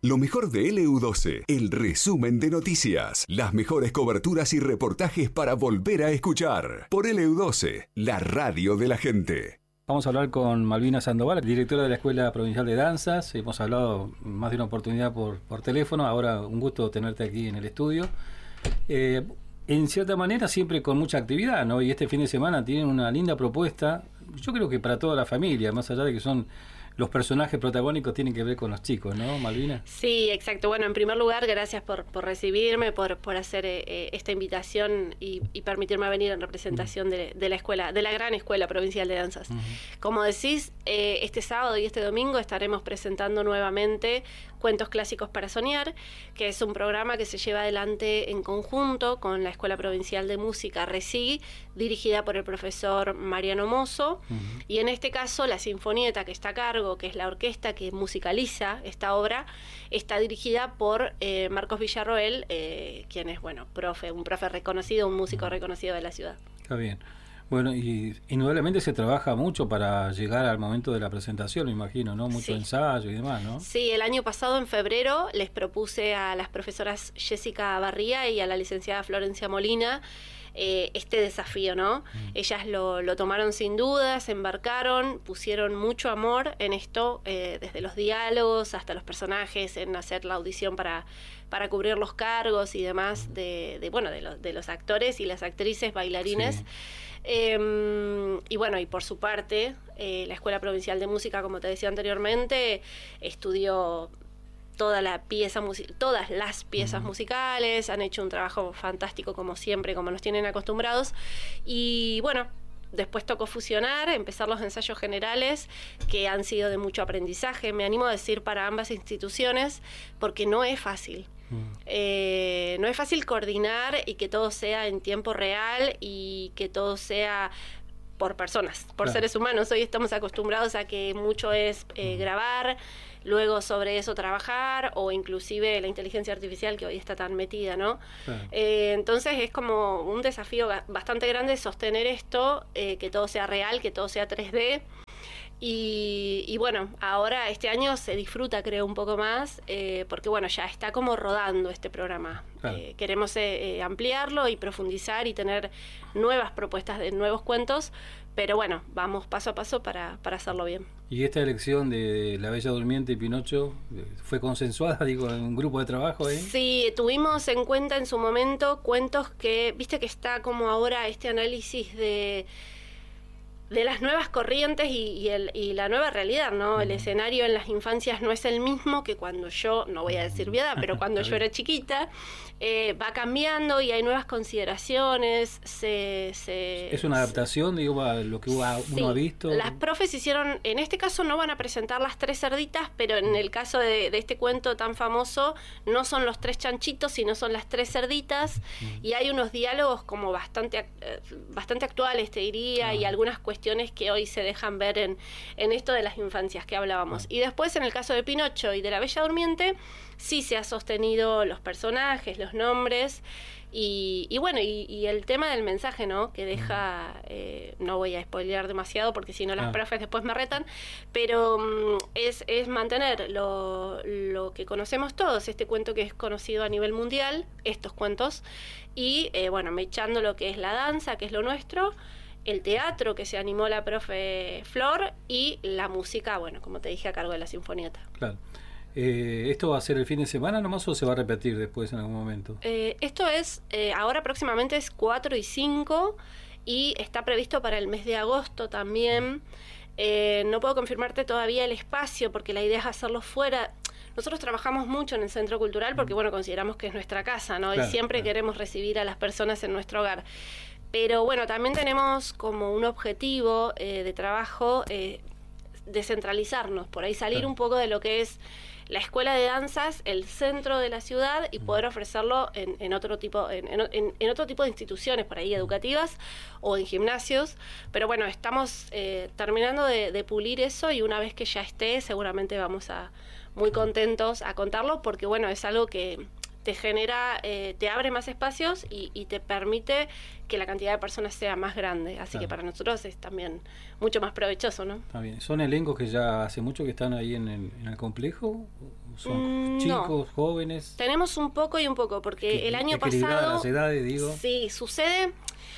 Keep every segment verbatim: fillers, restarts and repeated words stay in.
Lo mejor de L U doce, el resumen de noticias, las mejores coberturas y reportajes para volver a escuchar. Por L U doce, la radio de la gente. Vamos a hablar con Malvina Sandoval, directora de la Escuela Provincial de Danzas. Hemos hablado más de una oportunidad por, por teléfono, ahora un gusto tenerte aquí en el estudio. Eh, en cierta manera siempre con mucha actividad, ¿no? Y este fin de semana tienen una linda propuesta, yo creo que para toda la familia, más allá de que son los personajes protagónicos, tienen que ver con los chicos, ¿no, Malvina? Sí, exacto. Bueno, en primer lugar, gracias por, por recibirme, por, por hacer eh, esta invitación y, y permitirme venir en representación uh-huh. de, de la escuela, de la gran Escuela Provincial de Danzas. Uh-huh. Como decís, eh, este sábado y este domingo estaremos presentando nuevamente Cuentos Clásicos para Soñar, que es un programa que se lleva adelante en conjunto con la Escuela Provincial de Música, RECIG, dirigida por el profesor Mariano Mozo, uh-huh. y en este caso la Sinfonieta, que está a cargo, que es la orquesta que musicaliza esta obra, está dirigida por eh, Marcos Villarroel, eh, quien es, bueno, profe, un profe reconocido, un músico reconocido de la ciudad. Está bien. Bueno, y indudablemente se trabaja mucho para llegar al momento de la presentación, me imagino, ¿no? Mucho sí. ensayo y demás, ¿no? Sí, el año pasado, en febrero, les propuse a las profesoras Jessica Barría y a la licenciada Florencia Molina eh, este desafío, ¿no? Mm. Ellas lo, lo tomaron sin duda, se embarcaron, pusieron mucho amor en esto, eh, desde los diálogos hasta los personajes, en hacer la audición para, para cubrir los cargos y demás de, de bueno, de, lo, de los actores y las actrices, bailarines. Sí. Eh, y bueno, y por su parte, eh, la Escuela Provincial de Música, como te decía anteriormente, estudió toda la pieza music- todas las piezas uh-huh. musicales, han hecho un trabajo fantástico como siempre, como nos tienen acostumbrados, y bueno, después tocó fusionar, empezar los ensayos generales, que han sido de mucho aprendizaje, me animo a decir, para ambas instituciones, porque no es fácil. Mm. Eh, no es fácil coordinar y que todo sea en tiempo real y que todo sea por personas, por claro. seres humanos. Hoy estamos acostumbrados a que mucho es eh, mm. grabar, luego sobre eso trabajar, o inclusive la inteligencia artificial que hoy está tan metida, ¿no? Claro. Eh, entonces es como un desafío bastante grande sostener esto, eh, que todo sea real, que todo sea tres D. Y, y bueno, ahora este año se disfruta, creo, un poco más, eh, porque bueno, ya está como rodando este programa. Claro. Eh, queremos eh, ampliarlo y profundizar y tener nuevas propuestas de nuevos cuentos, pero bueno, vamos paso a paso para, para hacerlo bien. ¿Y esta elección de La Bella Durmiente y Pinocho fue consensuada, digo, en un grupo de trabajo ahí? Sí, tuvimos en cuenta en su momento cuentos que, viste que está como ahora este análisis de... de las nuevas corrientes y, y, el, y la nueva realidad, ¿no? El escenario en las infancias no es el mismo que cuando yo, no voy a decir mi edad, pero cuando yo era chiquita, eh, va cambiando y hay nuevas consideraciones. Se, se, ¿Es una adaptación, digo, a lo que uno sí, ha visto? Las profes hicieron, en este caso no van a presentar las tres cerditas, pero en el caso de, de este cuento tan famoso, no son los tres chanchitos, sino son las tres cerditas, mm. y hay unos diálogos como bastante, eh, bastante actuales, te diría, ah. y algunas cuestiones cuestiones que hoy se dejan ver en, en esto de las infancias que hablábamos. Ah. Y después, en el caso de Pinocho y de La Bella Durmiente, sí se ha sostenido los personajes, los nombres, y, y bueno, y, y el tema del mensaje, ¿no? Que deja, eh, no voy a spoilear demasiado porque si no las ah. profes después me retan, pero um, es, es mantener lo, lo que conocemos todos, este cuento que es conocido a nivel mundial, estos cuentos, y eh, bueno, mechando lo que es la danza, que es lo nuestro, el teatro, que se animó la profe Flor, y la música, bueno, como te dije, a cargo de la Sinfonieta. Claro. Eh, ¿Esto va a ser el fin de semana nomás o se va a repetir después en algún momento? Eh, esto es, eh, ahora próximamente es cuatro y cinco, y está previsto para el mes de agosto también. Eh, no puedo confirmarte todavía el espacio, porque la idea es hacerlo fuera. Nosotros trabajamos mucho en el Centro Cultural porque, bueno, consideramos que es nuestra casa, ¿no? Claro, y siempre claro. queremos recibir a las personas en nuestro hogar. Pero bueno, también tenemos como un objetivo eh, de trabajo eh, descentralizarnos, por ahí salir claro. un poco de lo que es la escuela de danzas, el centro de la ciudad, y poder ofrecerlo en, en otro tipo, en, en, en otro tipo de instituciones, por ahí educativas o en gimnasios. Pero bueno, estamos eh, terminando de, de pulir eso, y una vez que ya esté, seguramente vamos a muy contentos a contarlo, porque bueno, es algo que te genera, eh, te abre más espacios y, y te permite que la cantidad de personas sea más grande. Así claro. que para nosotros es también mucho más provechoso, ¿no? Está bien. ¿Son elencos que ya hace mucho que están ahí en el, en el complejo? ¿Son mm, chicos, no. jóvenes? Tenemos un poco y un poco, porque el año pasado... las edades, digo. Sí, sucede...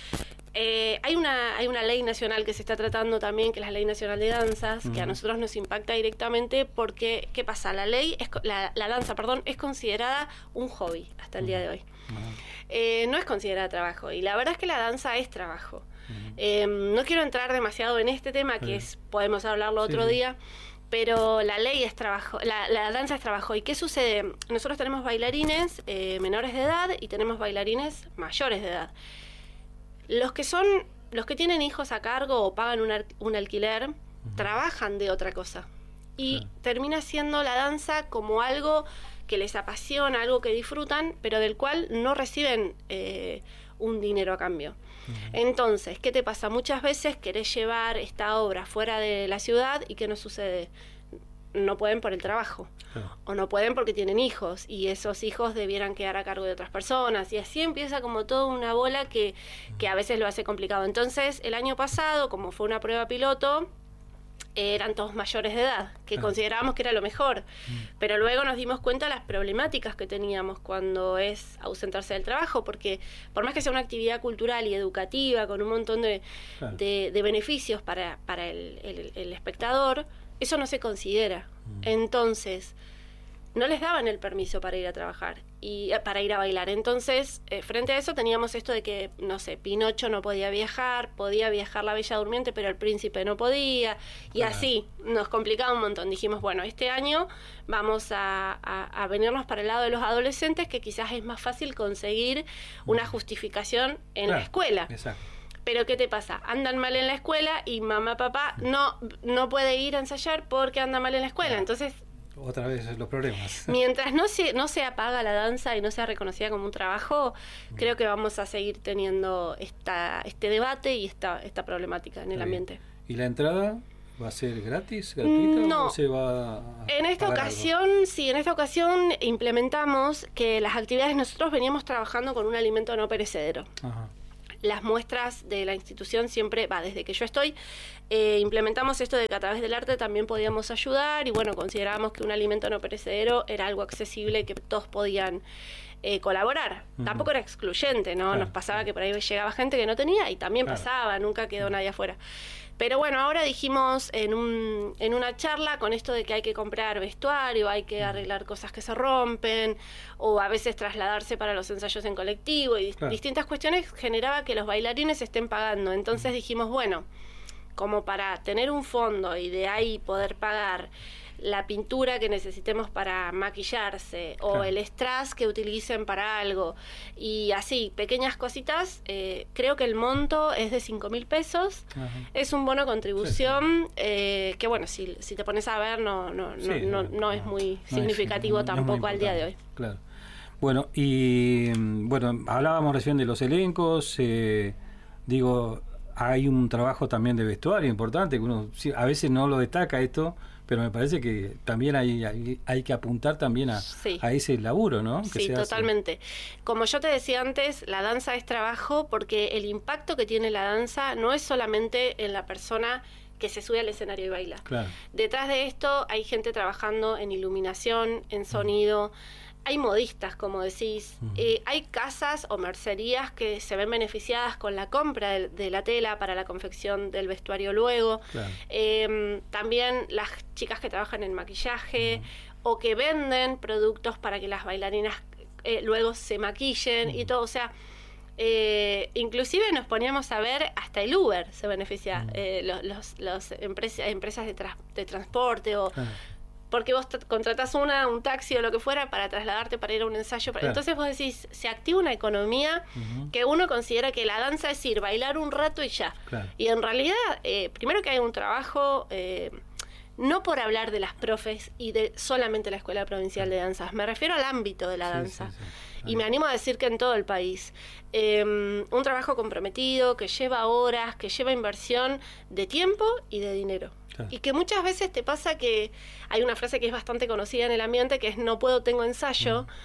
Eh, hay una hay una ley nacional que se está tratando también, que es la Ley Nacional de Danzas, uh-huh. que a nosotros nos impacta directamente porque, ¿qué pasa? La ley, es, la, la danza, perdón, es considerada un hobby hasta el uh-huh. día de hoy. Uh-huh. Eh, no es considerada trabajo, y la verdad es que la danza es trabajo. Uh-huh. Eh, no quiero entrar demasiado en este tema, que uh-huh. es podemos hablarlo sí. otro día, pero la ley es trabajo, la, la danza es trabajo. ¿Y qué sucede? Nosotros tenemos bailarines eh, menores de edad y tenemos bailarines mayores de edad. Los que son, los que tienen hijos a cargo o pagan un, un alquiler, uh-huh. trabajan de otra cosa. Y claro. termina siendo la danza como algo que les apasiona, algo que disfrutan, pero del cual no reciben eh, un dinero a cambio. Uh-huh. Entonces, ¿qué te pasa? Muchas veces querés llevar esta obra fuera de la ciudad y ¿qué nos sucede? No pueden por el trabajo, claro. o no pueden porque tienen hijos, y esos hijos debieran quedar a cargo de otras personas, y así empieza como toda una bola que, que a veces lo hace complicado. Entonces, el año pasado, como fue una prueba piloto, eh, eran todos mayores de edad, que claro. considerábamos que era lo mejor, mm. pero luego nos dimos cuenta de las problemáticas que teníamos cuando es ausentarse del trabajo, porque por más que sea una actividad cultural y educativa, con un montón de, claro. de, de beneficios para, para el, el, el espectador, eso no se considera. Mm. Entonces, no les daban el permiso para ir a trabajar y para ir a bailar. Entonces, eh, frente a eso teníamos esto de que, no sé, Pinocho no podía viajar, podía viajar la Bella Durmiente, pero el príncipe no podía, y claro. así nos complicaba un montón. Dijimos, bueno, este año vamos a, a, a venirnos para el lado de los adolescentes, que quizás es más fácil conseguir una justificación en claro. la escuela. Exacto. Pero ¿qué te pasa? Andan mal en la escuela y mamá, papá no, no puede ir a ensayar porque anda mal en la escuela. Entonces, otra vez los problemas. Mientras no se, no se apaga la danza y no sea reconocida como un trabajo, creo que vamos a seguir teniendo esta, este debate y esta, esta problemática en el ambiente. ¿Y la entrada va a ser gratis, gratuita? No. ¿O se va a en esta ocasión, algo? sí, en esta ocasión implementamos que las actividades, nosotros veníamos trabajando con un alimento no perecedero. Ajá. Las muestras de la institución siempre, va, desde que yo estoy, eh, implementamos esto de que a través del arte también podíamos ayudar, y bueno, considerábamos que un alimento no perecedero era algo accesible, que todos podían eh, colaborar. Uh-huh. Tampoco era excluyente, ¿no? Claro. Nos pasaba que por ahí llegaba gente que no tenía, y también claro. pasaba, nunca quedó nadie afuera. Pero bueno, ahora dijimos en un en una charla con esto de que hay que comprar vestuario, hay que arreglar cosas que se rompen, o a veces trasladarse para los ensayos en colectivo, y claro. distintas cuestiones generaba que los bailarines estén pagando. Entonces dijimos, bueno, como para tener un fondo y de ahí poder pagar la pintura que necesitemos para maquillarse, o claro. el strass que utilicen para algo, y así, pequeñas cositas, eh, creo que el monto es de cinco mil pesos. Ajá. Es un bono contribución, sí, sí. Eh, que bueno, si, si te pones a ver, no, no, sí, no, no, no, no es muy no significativo es, no, tampoco no es al día de hoy. Claro. Bueno, y bueno, hablábamos recién de los elencos, eh, digo, hay un trabajo también de vestuario importante, que uno a veces no lo destaca esto, pero me parece que también hay, hay, hay que apuntar también a, sí. a ese laburo, ¿no? Que sí, se totalmente. hace. Como yo te decía antes, la danza es trabajo, porque el impacto que tiene la danza no es solamente en la persona que se sube al escenario y baila. Claro. Detrás de esto hay gente trabajando en iluminación, en sonido, hay modistas, como decís, uh-huh. eh, hay casas o mercerías que se ven beneficiadas con la compra de, de la tela para la confección del vestuario luego. Claro. Eh, también las chicas que trabajan en maquillaje, uh-huh. o que venden productos para que las bailarinas eh, luego se maquillen, uh-huh. y todo, o sea, eh, inclusive nos poníamos a ver, hasta el Uber se beneficia, uh-huh. eh, los, los, los empresa, empresas de, tra- de transporte, o uh-huh. porque vos t- contratás una, un taxi o lo que fuera para trasladarte para ir a un ensayo. Claro. Entonces vos decís, se activa una economía uh-huh. que uno considera que la danza es ir, bailar un rato y ya. Claro. Y en realidad, eh, primero que hay un trabajo, eh, no por hablar de las profes y de solamente la Escuela Provincial de Danzas, me refiero al ámbito de la sí, danza. Sí, sí. Y me animo a decir que en todo el país. Eh, un trabajo comprometido, que lleva horas, que lleva inversión de tiempo y de dinero. Claro. Y que muchas veces te pasa que hay una frase que es bastante conocida en el ambiente, que es no puedo, tengo ensayo. Uh-huh.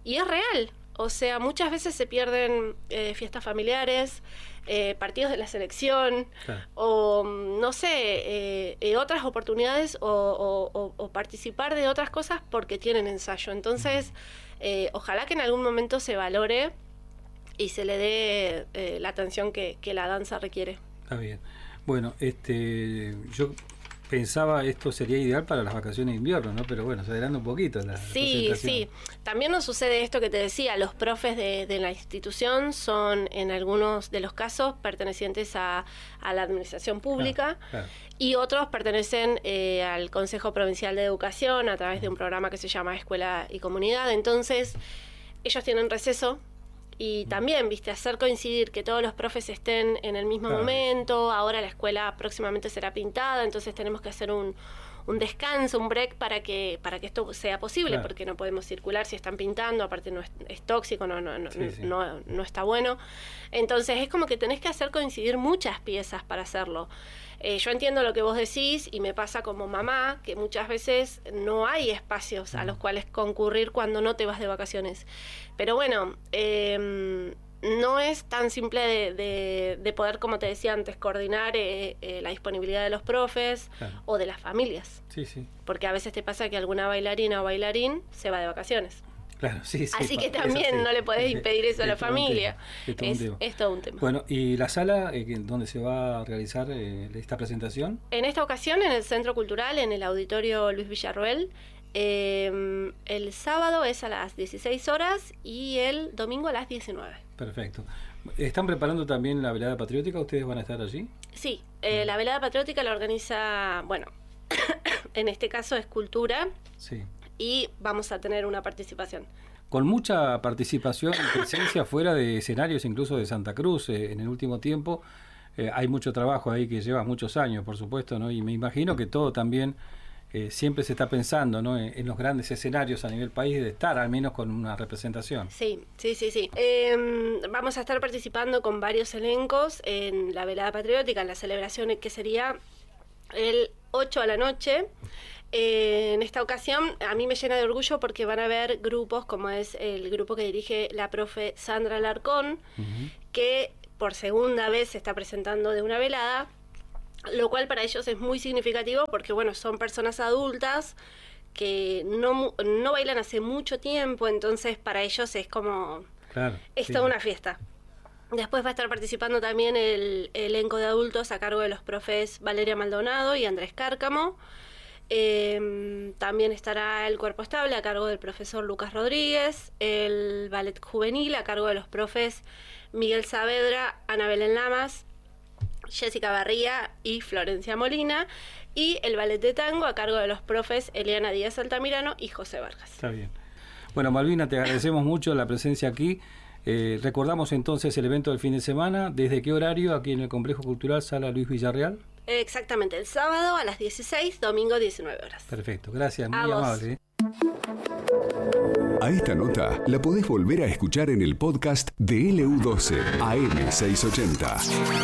y es real. O sea, muchas veces se pierden eh, fiestas familiares, eh, partidos de la selección, claro. o no sé, eh, eh, otras oportunidades o, o, o, o participar de otras cosas porque tienen ensayo. Entonces, eh, ojalá que en algún momento se valore y se le dé eh, la atención que, que la danza requiere. Está bien. Bueno, este, yo pensaba esto sería ideal para las vacaciones de invierno, ¿no? Pero bueno, se adelanta un poquito la Sí, sí. También nos sucede esto que te decía, los profes de, de la institución son en algunos de los casos pertenecientes a, a la administración pública, claro, claro. y otros pertenecen eh, al Consejo Provincial de Educación a través de un programa que se llama Escuela y Comunidad. Entonces, ellos tienen receso. Y también, viste, hacer coincidir que todos los profes estén en el mismo claro. momento. Ahora la escuela próximamente será pintada, entonces tenemos que hacer un, un descanso, un break para que para que esto sea posible, claro. porque no podemos circular si están pintando, aparte no es, es tóxico, no, no, no, sí, sí. no no está bueno. Entonces es como que tenés que hacer coincidir muchas piezas para hacerlo. Eh, yo entiendo lo que vos decís y me pasa como mamá, que muchas veces no hay espacios a los cuales concurrir cuando no te vas de vacaciones. Pero bueno, eh, no es tan simple de, de, de poder, como te decía antes, coordinar eh, eh, la disponibilidad de los profes claro. o de las familias. Sí, sí. Porque a veces te pasa que alguna bailarina o bailarín se va de vacaciones. Claro, sí, sí. Así que también sí. no le podés impedir eso a la familia. Es, es, es, es todo un tema. Bueno, ¿y la sala eh, donde se va a realizar eh, esta presentación? En esta ocasión en el Centro Cultural, en el Auditorio Luis Villarroel. Eh, el sábado es a las dieciséis horas y el domingo a las diecinueve. Perfecto. ¿Están preparando también la velada patriótica? ¿Ustedes van a estar allí? Sí, eh, la velada patriótica la organiza, bueno, en este caso es Cultura. Sí. Y vamos a tener una participación. Con mucha participación y presencia fuera de escenarios, incluso de Santa Cruz, eh, en el último tiempo. Eh, hay mucho trabajo ahí que lleva muchos años, por supuesto, ¿no? Y me imagino que todo también eh, siempre se está pensando, ¿no? En, en los grandes escenarios a nivel país, de estar al menos con una representación. Sí, sí, sí, sí. Eh, vamos a estar participando con varios elencos en la velada patriótica, en la celebración que sería el ocho a la noche. Eh, en esta ocasión a mí me llena de orgullo porque van a haber grupos como es el grupo que dirige la profe Sandra Larcón, uh-huh. que por segunda vez se está presentando de una velada, lo cual para ellos es muy significativo porque bueno, son personas adultas que no, no bailan hace mucho tiempo, entonces para ellos es como claro, es sí. toda una fiesta. Después va a estar participando también el, el elenco de adultos a cargo de los profes Valeria Maldonado y Andrés Cárcamo. Eh, también estará el cuerpo estable a cargo del profesor Lucas Rodríguez, el ballet juvenil a cargo de los profes Miguel Saavedra, Ana Belén Lamas, Jessica Barría y Florencia Molina, y el ballet de tango a cargo de los profes Eliana Díaz Altamirano y José Vargas. Está bien. Bueno, Malvina, te agradecemos mucho la presencia aquí. Eh, recordamos entonces el evento del fin de semana. ¿Desde qué horario aquí en el Complejo Cultural Sala Luis Villarreal? Exactamente, el sábado a las dieciséis, domingo diecinueve horas. Perfecto, gracias, muy a amable. ¿eh? A esta nota la podés volver a escuchar en el podcast de L U doce A M seiscientos ochenta.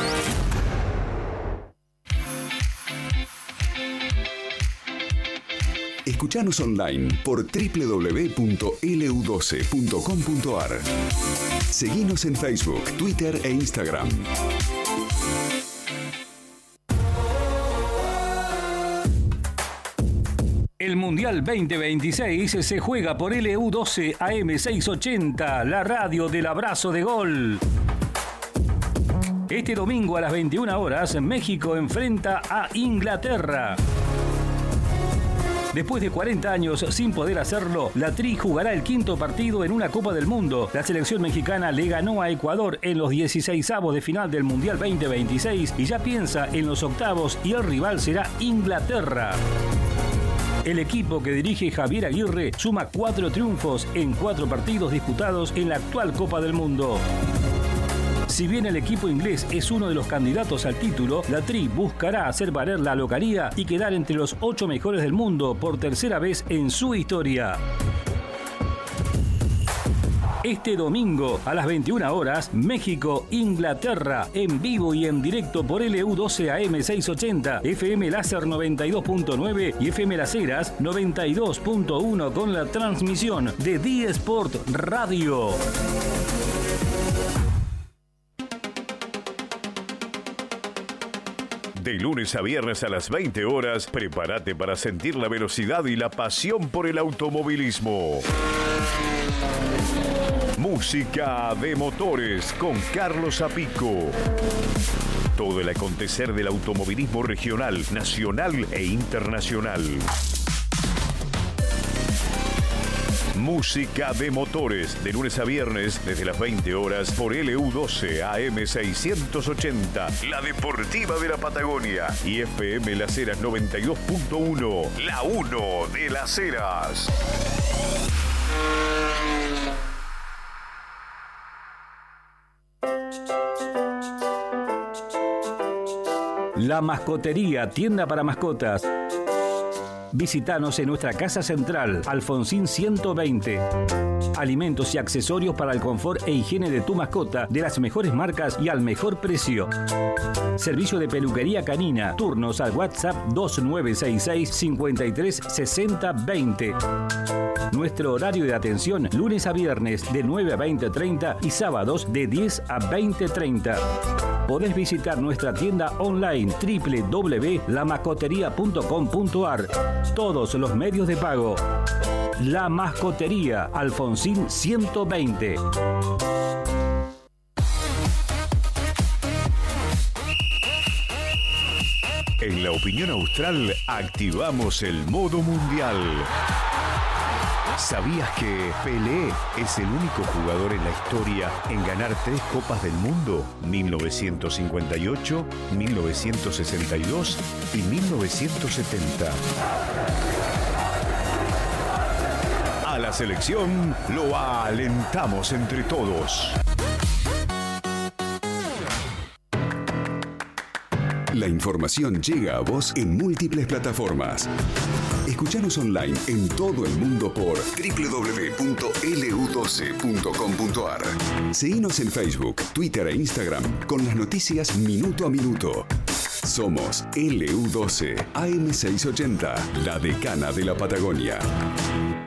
Escuchanos online por doble u doble u doble u punto l u doce punto com punto a r. Seguinos en Facebook, Twitter e Instagram. El Mundial veinte veintiséis se juega por L U doce A M seiscientos ochenta, la radio del abrazo de gol. Este domingo a las veintiuna horas, México enfrenta a Inglaterra. Después de cuarenta años sin poder hacerlo, la Tri jugará el quinto partido en una Copa del Mundo. La selección mexicana le ganó a Ecuador en los dieciseisavos de final del Mundial veinte veintiséis y ya piensa en los octavos y el rival será Inglaterra. El equipo que dirige Javier Aguirre suma cuatro triunfos en cuatro partidos disputados en la actual Copa del Mundo. Si bien el equipo inglés es uno de los candidatos al título, la Tri buscará hacer valer la localía y quedar entre los ocho mejores del mundo por tercera vez en su historia. Este domingo a las veintiuna horas, México, Inglaterra, en vivo y en directo por L U doce A M seiscientos ochenta, F M Láser noventa y dos punto nueve y F M Las Heras noventa y dos punto uno con la transmisión de D-Sport Radio. De lunes a viernes a las veinte horas, prepárate para sentir la velocidad y la pasión por el automovilismo. Música de motores con Carlos Zapico. Todo el acontecer del automovilismo regional, nacional e internacional. Música de motores, de lunes a viernes, desde las veinte horas, por L U doce A M seiscientos ochenta, la deportiva de la Patagonia, y F M Las Heras noventa y dos punto uno, la uno de Las Heras. La Mascotería, tienda para mascotas. Visítanos en nuestra casa central, Alfonsín ciento veinte. Alimentos y accesorios para el confort e higiene de tu mascota, de las mejores marcas y al mejor precio. Servicio de peluquería canina. Turnos al WhatsApp dos nueve seis seis, cinco tres seis cero dos cero. Nuestro horario de atención, lunes a viernes de nueve a veinte treinta y sábados de diez a veinte treinta. Podés visitar nuestra tienda online doble u doble u doble u punto la mascotería punto com punto a r. Todos los medios de pago. La Mascotería, Alfonsín ciento veinte. En la opinión austral, activamos el modo mundial. ¿Sabías que Pelé es el único jugador en la historia en ganar tres Copas del Mundo? mil novecientos cincuenta y ocho, mil novecientos sesenta y dos y mil novecientos setenta. A la selección lo alentamos entre todos. La información llega a vos en múltiples plataformas. Escuchanos online en todo el mundo por doble u doble u doble u punto L U doce punto com punto a r. Seguinos en Facebook, Twitter e Instagram con las noticias minuto a minuto. Somos L U doce A M seiscientos ochenta, la decana de la Patagonia.